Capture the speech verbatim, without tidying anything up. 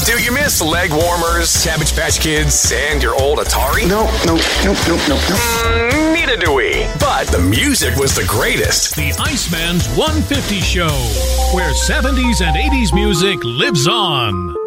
Do you miss leg warmers, Cabbage Patch Kids, and your old Atari? No, no, no, no, no, no. Mm, neither do we. But the music was the greatest. The Iceman's one fifty Show, where seventies and eighties music lives on.